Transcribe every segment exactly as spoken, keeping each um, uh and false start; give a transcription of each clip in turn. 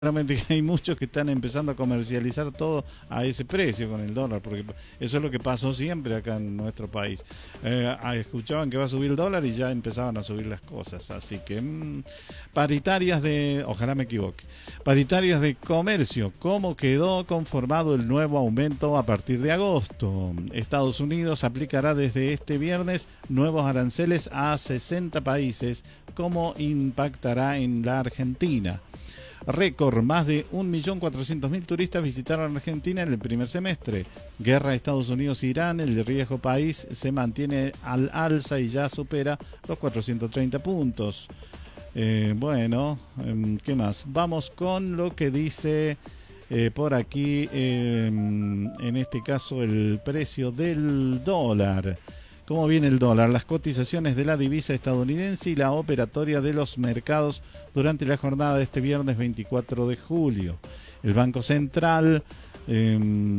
Realmente que hay muchos que están empezando a comercializar todo a ese precio con el dólar, porque eso es lo que pasó siempre acá en nuestro país. Eh, escuchaban que va a subir el dólar y ya empezaban a subir las cosas. Así que mmm, paritarias de, ojalá me equivoque, paritarias de comercio. ¿Cómo quedó conformado el nuevo aumento a partir de agosto? Estados Unidos aplicará desde este viernes nuevos aranceles a sesenta países. ¿Cómo impactará en la Argentina? Récord, más de un millón cuatrocientos mil turistas visitaron Argentina en el primer semestre. Guerra Estados Unidos-Irán, el riesgo país se mantiene al alza y ya supera los cuatrocientos treinta puntos. Eh, bueno, ¿qué más? Vamos con lo que dice eh, por aquí, eh, en este caso, el precio del dólar. ¿Cómo viene el dólar? Las cotizaciones de la divisa estadounidense y la operatoria de los mercados durante la jornada de este viernes veinticuatro de julio. El Banco Central eh,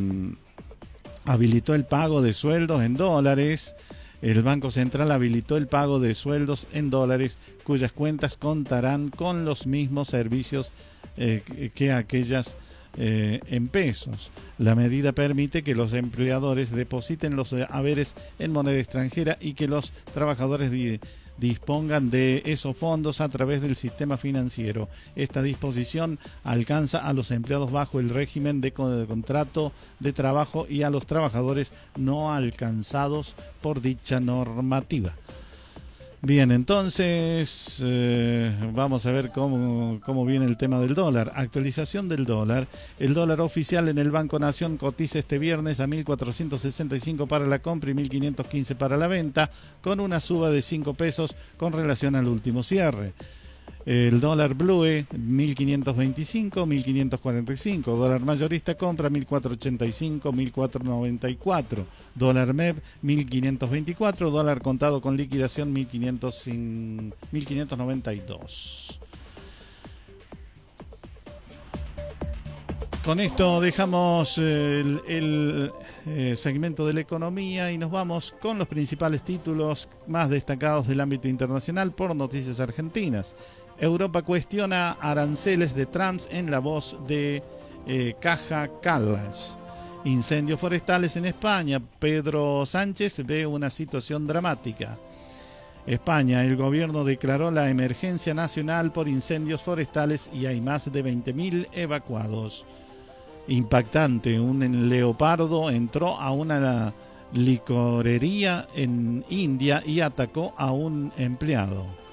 habilitó el pago de sueldos en dólares. El Banco Central habilitó el pago de sueldos en dólares cuyas cuentas contarán con los mismos servicios eh, que aquellas Eh, en pesos. La medida permite que los empleadores depositen los haberes en moneda extranjera y que los trabajadores di- dispongan de esos fondos a través del sistema financiero. Esta disposición alcanza a los empleados bajo el régimen de, con- de contrato de trabajo y a los trabajadores no alcanzados por dicha normativa. Bien, entonces eh, vamos a ver cómo, cómo viene el tema del dólar. Actualización del dólar. El dólar oficial en el Banco Nación cotiza este viernes a mil cuatrocientos sesenta y cinco para la compra y mil quinientos quince para la venta, con una suba de cinco pesos con relación al último cierre. El dólar blue, mil quinientos veinticinco, mil quinientos cuarenta y cinco. Dólar mayorista compra, mil cuatrocientos ochenta y cinco, mil cuatrocientos noventa y cuatro. Dólar M E P, mil quinientos veinticuatro. Dólar contado con liquidación, mil quinientos noventa y dos. Con esto dejamos el, el eh, segmento de la economía y nos vamos con los principales títulos más destacados del ámbito internacional por Noticias Argentinas. Europa cuestiona aranceles de Trump en la voz de eh, Caja Callas. Incendios forestales en España. Pedro Sánchez ve una situación dramática. España, el gobierno declaró la emergencia nacional por incendios forestales y hay más de veinte mil evacuados. Impactante, un leopardo entró a una licorería en India y atacó a un empleado.